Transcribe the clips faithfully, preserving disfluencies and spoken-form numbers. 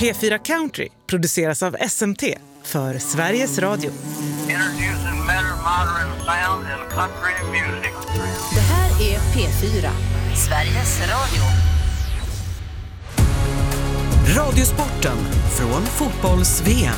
P fyra Country produceras av S M T för Sveriges Radio. Det här är P fyra, Sveriges Radio. Radiosporten från fotbolls-V M.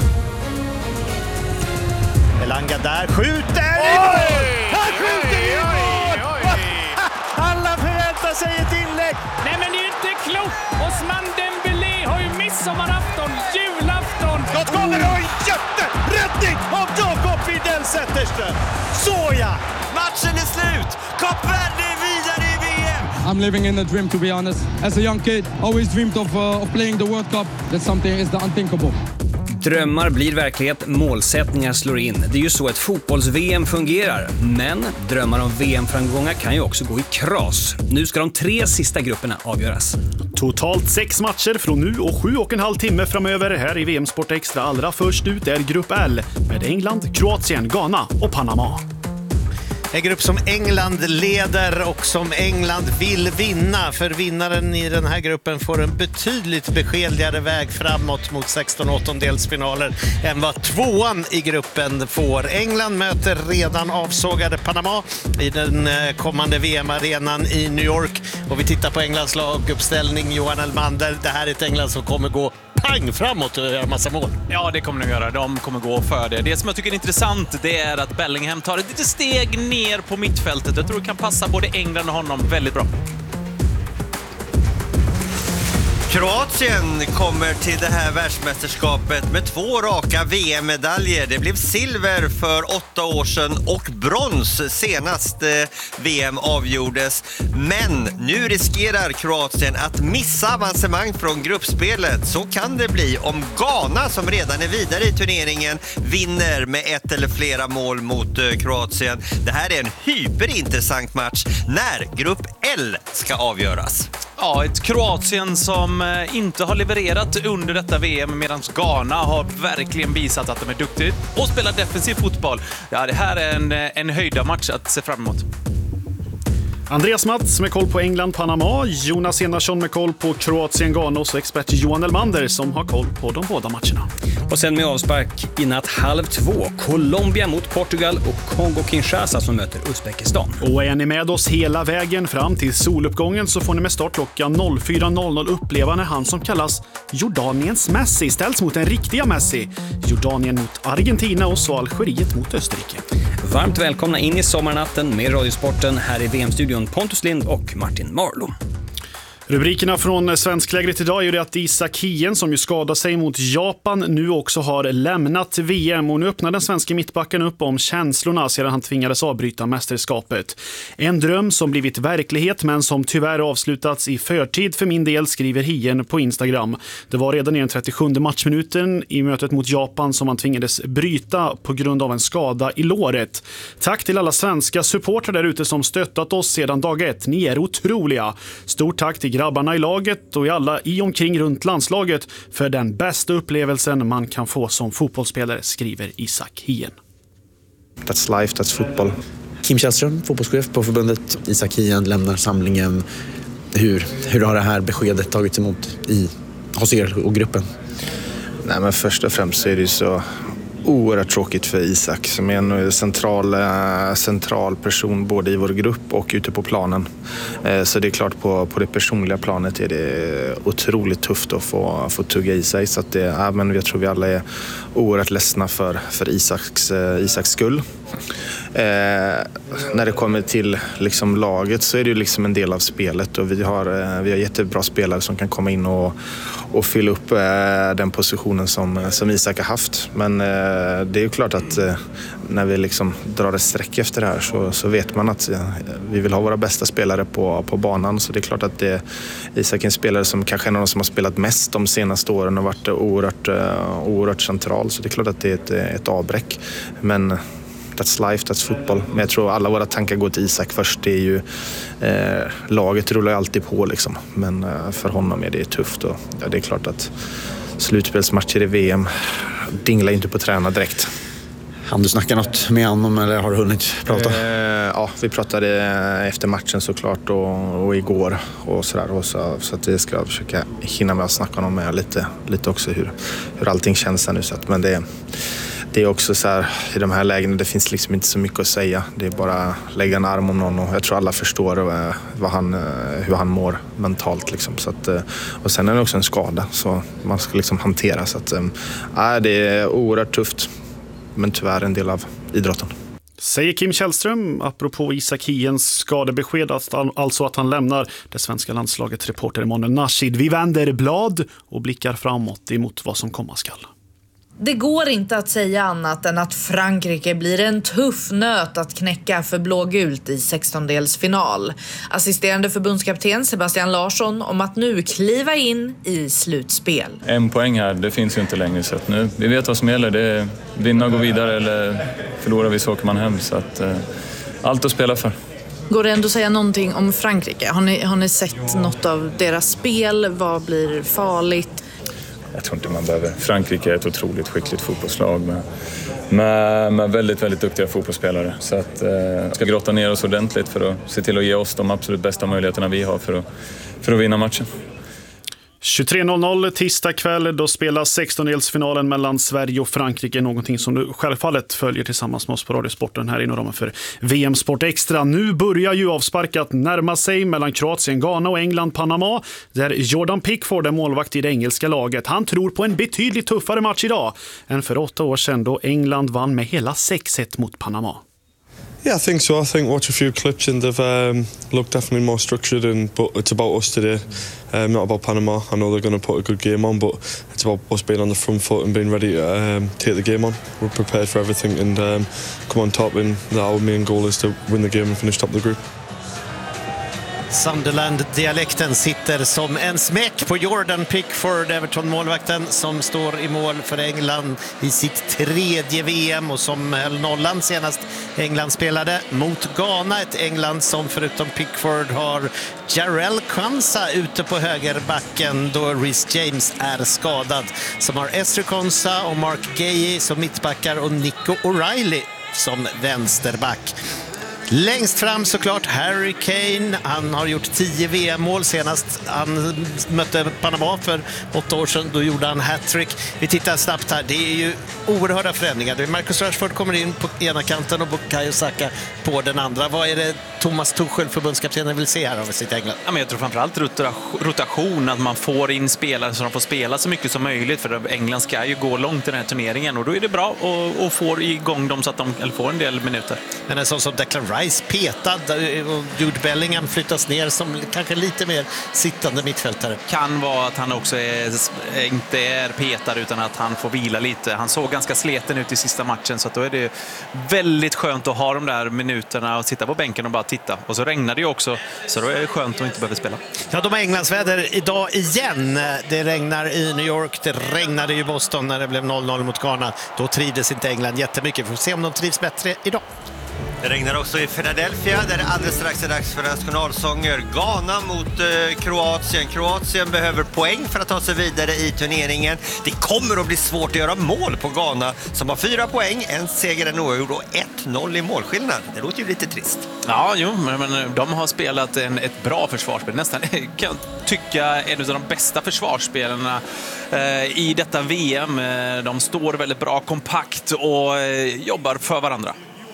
Elanga där skjuter i mål! Han skjuter i mål! Alla förväntar sig ett inlägg. Nej, men det är inte klokt. Osman Dembélé har ju midsommarafton, julafton. Skott kommer och en jätteräddning av Jakob Widell Zetterström. Såja! Matchen är slut. Kap Verde är vidare i V M. I'm living in a dream, to be honest. As a young kid, always dreamed of, uh, of playing the World Cup. That's something is the unthinkable. Drömmar blir verklighet, målsättningar slår in. Det är ju så ett fotbolls-V M fungerar. Men drömmar om V M-framgångar kan ju också gå i kras. Nu ska de tre sista grupperna avgöras. Totalt sex matcher från nu och sju och en halv timme framöver här i V M Sport Extra. Allra först ut är grupp L med England, Kroatien, Ghana och Panama. En grupp som England leder och som England vill vinna. För vinnaren i den här gruppen får en betydligt beskedligare väg framåt mot sexton åttondelsfinaler än vad tvåan i gruppen får. England möter redan avsågade Panama i den kommande V M-arenan i New York. Och vi tittar på Englands laguppställning. Johan Elmander, det här är ett England som kommer gå pang framåt och göra massa mål. Ja, det kommer de göra. De kommer gå för det. Det som jag tycker är intressant, det är att Bellingham tar ett litet steg ner på mittfältet. Jag tror det kan passa både England och honom väldigt bra. Kroatien kommer till det här världsmästerskapet med två raka V M-medaljer. Det blev silver för åtta år sedan och brons senast V M avgjordes. Men nu riskerar Kroatien att missa avancemang från gruppspelet. Så kan det bli om Ghana, som redan är vidare i turneringen, vinner med ett eller flera mål mot Kroatien. Det här är en hyperintressant match när grupp L ska avgöras. Ja, ett Kroatien som inte har levererat under detta V M, medan Ghana har verkligen visat att de är duktiga och spelar defensiv fotboll. Ja, det här är en, en höjda match att se fram emot. Andreas Mats med koll på England, Panama, Jonas Enarsson med koll på Kroatien, Ghana och så expert Johan Elmander som har koll på de båda matcherna. Och sen med avspark i natt halv två, Colombia mot Portugal och Kongo-Kinshasa som möter Uzbekistan. Och är ni med oss hela vägen fram till soluppgången så får ni med start klockan fyra noll noll uppleva när han som kallas Jordaniens Messi ställs mot den riktiga Messi. Jordanien mot Argentina och så Algeriet mot Österrike. Varmt välkomna in i sommarnatten med Radiosporten. Här i V M-studion Pontus Lind och Martin Marlo. Rubrikerna från svensklägret idag är det att Isak Hien, som ju skadade sig mot Japan, nu också har lämnat V M. Och nu öppnar den svenska mittbacken upp om känslorna sedan han tvingades avbryta mästerskapet. En dröm som blivit verklighet men som tyvärr avslutats i förtid för min del, skriver Hien på Instagram. Det var redan i den trettiosjunde matchminuten i mötet mot Japan som han tvingades bryta på grund av en skada i låret. Tack till alla svenska supportrar där ute som stöttat oss sedan dag ett. Ni är otroliga. Stort tack till grabbarna i laget och i alla i omkring runt landslaget för den bästa upplevelsen man kan få som fotbollsspelare, skriver Isak Hien. That's life, that's football. Kim Källström, fotbollschef på förbundet. Isak Hien lämnar samlingen. Hur, hur har det här beskedet tagits emot i, hos er och gruppen? Nej, men först och främst så är det ju så oerhört tråkigt för Isak som är en central, central person både i vår grupp och ute på planen. Så det är klart på, på det personliga planet är det otroligt tufft att få, få tugga i sig. Så att det, ja, men jag tror vi alla är oerhört ledsna för, för Isaks, Isaks skull. Eh, när det kommer till liksom laget så är det ju liksom en del av spelet och vi har, eh, vi har jättebra spelare som kan komma in och, och fylla upp eh, den positionen som, som Isak har haft. Men eh, det är ju klart att eh, när vi liksom drar ett streck efter det här så, så vet man att eh, vi vill ha våra bästa spelare på, på banan. Så det är klart att det, Isak är en spelare som kanske är en av de som har spelat mest de senaste åren och varit oerhört, eh, oerhört central. Så det är klart att det är ett, ett avbräck. Men that's life, that's football. Men jag tror alla våra tankar går till Isak först. Det är ju, eh, laget rullar ju alltid på liksom. Men eh, för honom är det tufft. Och, ja, det är klart att slutspelsmatcher i V M dinglar inte på träna direkt. Han du snacka något med honom eller har du hunnit prata? Eh, ja, vi pratade efter matchen såklart och, och igår och sådär. Och så, så att vi ska försöka hinna med att snacka honom med lite, lite också hur, hur allting känns här nu. Så att, men det, det är också så här, i de här lägena det finns liksom inte så mycket att säga. Det är bara lägga en arm om någon och jag tror alla förstår vad han, hur han mår mentalt. Liksom. Så att, och sen är det också en skada så man ska liksom hantera. Så att, äh, det är oerhört tufft. Men tyvärr en del av idrotten. Säger Kim Källström apropå Isak Hiens skadebesked, alltså att han lämnar det svenska landslaget. Reporter Emanuel Nasrid. Vi vänder blad och blickar framåt emot vad som komma skall. Det går inte att säga annat än att Frankrike blir en tuff nöt att knäcka för blågult i sextondelsfinal. Assisterande förbundskapten Sebastian Larsson om att nu kliva in i slutspel. En poäng här, det finns ju inte längre så att nu, vi vet vad som gäller. Det är vinna och gå vidare eller förlora vi så åker man hem. Så att, eh, allt att spela för. Går det ändå att säga någonting om Frankrike? Har ni, har ni sett något av deras spel? Vad blir farligt? Jag tror inte man behöver. Frankrike är ett otroligt skickligt fotbollslag med, med, med väldigt, väldigt duktiga fotbollsspelare. Så att eh, ska grotta ner oss ordentligt för att se till att ge oss de absolut bästa möjligheterna vi har för att, för att vinna matchen. tjugotre noll noll tisdag kväll, då spelas sextondelsfinalen mellan Sverige och Frankrike, någonting som du självfallet följer tillsammans med oss på Radiosporten här inom ramen för V M Sport Extra. Nu börjar ju avsparkat närma sig mellan Kroatien, Ghana och England, Panama, där Jordan Pickford är målvakt i det engelska laget. Han tror på en betydligt tuffare match idag än för åtta år sedan då England vann med hela sex ett mot Panama. Yeah, I think so. I think watch a few clips and they've um, looked definitely more structured, and but it's about us today, um, not about Panama. I know they're going to put a good game on, but it's about us being on the front foot and being ready to um, take the game on. We're prepared for everything and um, come on top, and our main goal is to win the game and finish top of the group. Sunderland-dialekten sitter som en smäck på Jordan Pickford, Everton-målvakten som står i mål för England i sitt tredje V M och som höll nollan senast England spelade mot Ghana. Ett England som förutom Pickford har Jarell Quansah ute på högerbacken då Reece James är skadad. Som har Ezri Konsa och Mark Guehi som mittbackar och Nico O'Reilly som vänsterback. Längst fram såklart Harry Kane. Han har gjort tio V M-mål senast. Han mötte Panama för åtta år sedan. Då gjorde han hattrick. Vi tittar snabbt här. Det är ju oerhörda förändringar. Marcus Rashford kommer in på ena kanten och Bukayo Saka på den andra. Vad är det Thomas Tuchel, förbundskaptenen, vill se här av sitt England? Ja, men jag tror framförallt rotation. Att man får in spelare så de får spela så mycket som möjligt. För England ska ju gå långt i den här turneringen. Och då är det bra att få igång dem så att de eller får en del minuter. Men en sån som Declan Rice petad och Jude Bellingham flyttas ner som kanske lite mer sittande mittfältare. Kan vara att han också är, inte är petad utan att han får vila lite. Han såg ganska sleten ut i sista matchen så att då är det väldigt skönt att ha de där minuterna och sitta på bänken och bara titta. Och så regnar det ju också så då är det skönt att inte behöva spela. Ja, de har Englandsväder idag igen. Det regnar i New York, det regnade i Boston när det blev noll noll mot Ghana. Då trivdes inte England jättemycket. Vi får se om de trivs bättre idag. Det regnar också i Philadelphia där det alldeles strax är dags för nationalsånger. Ghana mot eh, Kroatien. Kroatien behöver poäng för att ta sig vidare i turneringen. Det kommer att bli svårt att göra mål på Ghana som har fyra poäng, en seger, en oavgjord och ett noll i målskillnad. Det låter ju lite trist. Ja, jo, men, men de har spelat en, ett bra försvarsspel. Nästan kan jag tycka en av de bästa försvarsspelarna eh, i detta V M. De står väldigt bra, kompakt och eh, jobbar för varandra.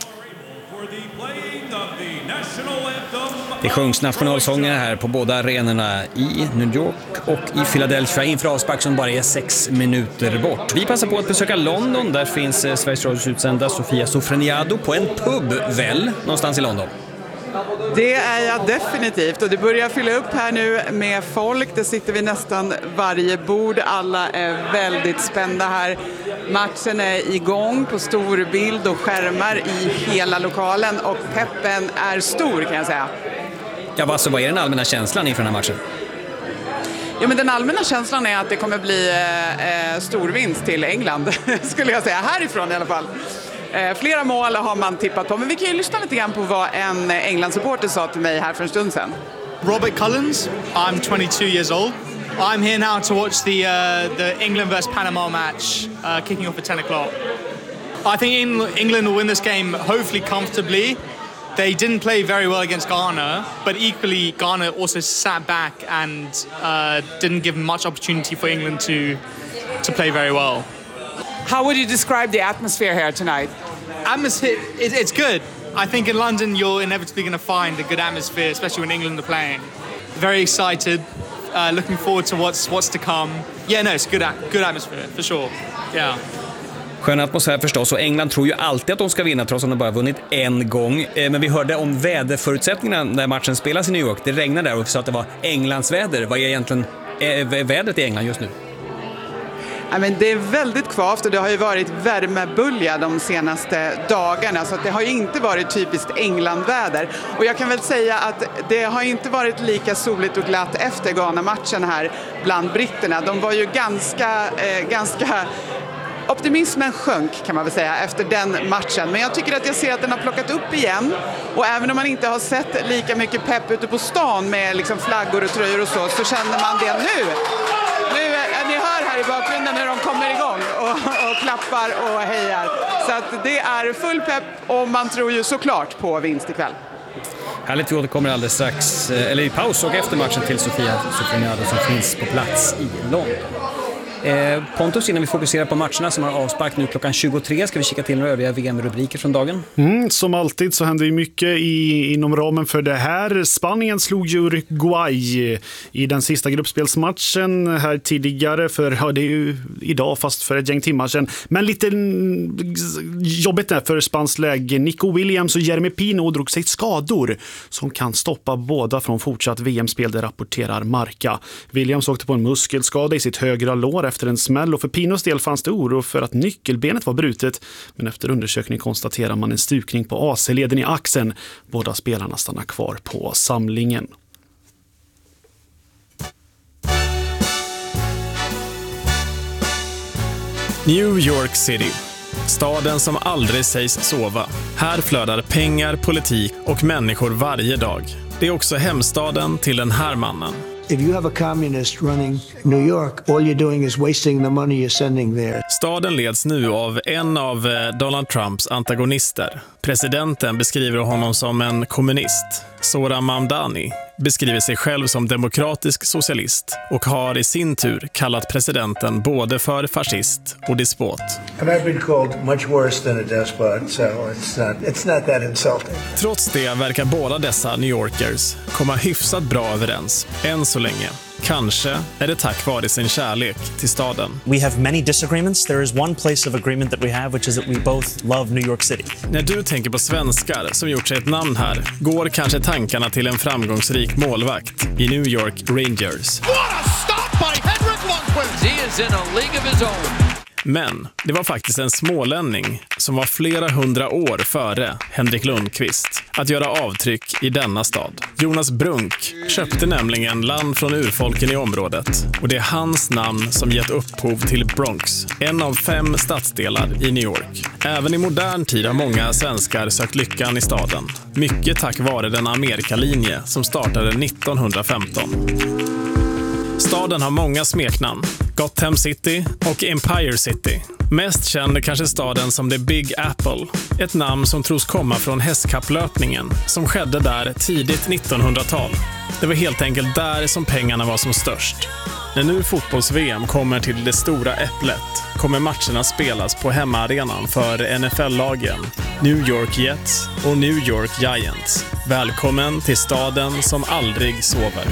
Det sjungs nationalsånger här på båda arenorna i New York och i Philadelphia inför avspark som bara är sex minuter bort. Vi passar på att besöka London. Där finns Sveriges Radios utsända Sofia Sofreniado på en pub, väl, någonstans i London. Det är jag definitivt och det börjar fylla upp här nu med folk. Det sitter vi nästan varje bord. Alla är väldigt spända här. Matchen är igång på stor bild och skärmar i hela lokalen och peppen är stor kan jag säga. Ja, alltså, vad är den allmänna känslan inför den här matchen? Ja, men den allmänna känslan är att det kommer bli eh, stor vinst till England skulle jag säga, härifrån i alla fall. Eh, flera mål har man tippat på, men vi kan ju lyssna lite grann på vad en England-supporter sa till mig här för en stund sedan. Robert Cullens, I'm twenty-two years old. I'm here now to watch the uh, the England versus Panama match uh, kicking off at ten o'clock. I think England will win this game hopefully comfortably. They didn't play very well against Ghana, but equally Ghana also sat back and uh, didn't give much opportunity for England to to play very well. How would you describe the atmosphere here tonight? Atmosphere, it, it's good. I think in London you're inevitably going to find a good atmosphere, especially when England are playing. Very excited, uh, looking forward to what's what's to come. Yeah, no, it's a good, good atmosphere, for sure. Yeah. Skön atmosfär förstås, och England tror ju alltid att de ska vinna trots att de bara vunnit en gång. Men vi hörde om väderförutsättningarna när matchen spelas i New York. Det regnade där och sa att det var Englands väder. Vad är egentligen vädret i England just nu? Ja, men det är väldigt kvavt och det har ju varit värmebölja de senaste dagarna, så att det har ju inte varit typiskt Englandväder. Och jag kan väl säga att det har inte varit lika soligt och glatt efter Ghana-matchen här bland britterna. De var ju ganska, eh, ganska... Optimismen sjönk, kan man väl säga, efter den matchen. Men jag tycker att jag ser att den har plockat upp igen. Och även om man inte har sett lika mycket pepp ute på stan med liksom flaggor och tröjor och så, så känner man det nu. Nu ni hör här i bakgrunden hur de kommer igång och, och klappar och hejar. Så att det är full pepp och man tror ju såklart på vinst ikväll. Härligt, vi återkommer alldeles strax, eller i paus och efter matchen till Sofia Sofroniadou som finns på plats i London. Eh, Pontus, innan vi fokuserar på matcherna som har avspark nu klockan tjugotre, ska vi kika till några övriga V M-rubriker från dagen. Mm, som alltid så händer ju mycket i, inom ramen för det här. Spanien slog ju Uruguay i den sista gruppspelsmatchen här tidigare, för ja, det är ju idag fast för ett gäng timmar sedan. Men lite jobbigt där för spanskt läge. Nico Williams och Jeremy Pino drog sig skador som kan stoppa båda från fortsatt V M-spel, det rapporterar Marca. Williams åkte på en muskelskada i sitt högra lår efter en smäll, och för Pinos del fanns det oro för att nyckelbenet var brutet, men efter undersökning konstaterar man en stukning på A C-leden i axeln. Båda spelarna stannar kvar på samlingen. New York City. Staden som aldrig sägs sova. Här flödar pengar, politik och människor varje dag. Det är också hemstaden till den här mannen. If you have a communist running New York, all you're doing is wasting the money you're sending there. Staden leds nu av en av Donald Trumps antagonister. Presidenten beskriver honom som en kommunist. Zohran Mamdani beskriver sig själv som demokratisk socialist och har i sin tur kallat presidenten både för fascist och despot. And I've been called much worse than a despot, so it's not, it's not that insulting. Trots det verkar båda dessa New Yorkers komma hyfsat bra överens, än så länge. Kanske är det tack vare sin kärlek till staden. We have many disagreements. There is one place of agreement that we have, which is that we both love New York City. När du tänker på svenskar som gjort sig ett namn här, går kanske tankarna till en framgångsrik målvakt i New York Rangers. What a stop by Henrik Lundqvist! He is in a league of his own. Men det var faktiskt en smålänning som var flera hundra år före Henrik Lundqvist att göra avtryck i denna stad. Jonas Brunk köpte nämligen land från urfolken i området, och det är hans namn som gett upphov till Bronx, en av fem stadsdelar i New York. Även i modern tid har många svenskar sökt lyckan i staden, mycket tack vare den Amerikalinje som startade nittonhundrafemton. Staden har många smeknamn. Gotham City och Empire City. Mest känd är kanske staden som The Big Apple. Ett namn som tros komma från hästkapplöpningen som skedde där tidigt nittonhundratal. Det var helt enkelt där som pengarna var som störst. När nu fotbolls-V M kommer till det stora äpplet kommer matcherna spelas på hemmaarenan för N F L-lagen New York Jets och New York Giants. Välkommen till staden som aldrig sover.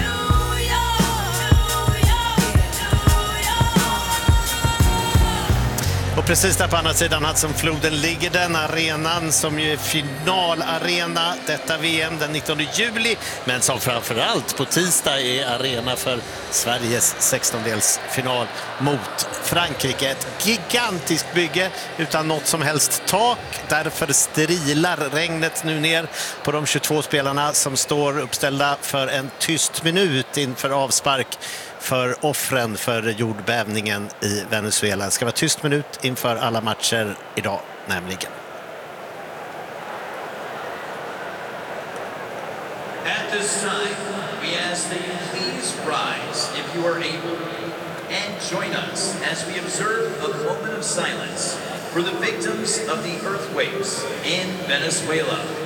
Och precis där på andra sidan Hudsonfloden ligger den arenan som ju är finalarena detta V M den nittonde juli, men som framförallt på tisdag är arena för Sveriges sextondelsfinal mot Frankrike. Ett gigantiskt bygge utan något som helst tak. Därför strilar regnet nu ner på de tjugotvå spelarna som står uppställda för en tyst minut inför avspark för offren för jordbävningen i Venezuela. Det ska vara tyst minut inför alla matcher idag nämligen. At this time, we ask that you please rise if you are able and join us as we observe a moment of silence for the victims of the earthquakes in Venezuela.